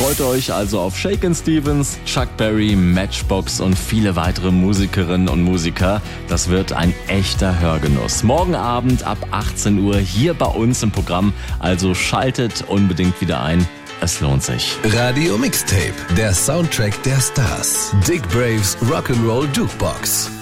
Freut euch also auf Shakin' Stevens, Chuck Berry, Matchbox und viele weitere Musikerinnen und Musiker. Das wird ein echter Hörgenuss. Morgen Abend ab 18 Uhr hier bei uns im Programm. Also schaltet unbedingt wieder ein. Es lohnt sich. Radio Mixtape, der Soundtrack der Stars. Dick Braves Rock'n'Roll Jukebox.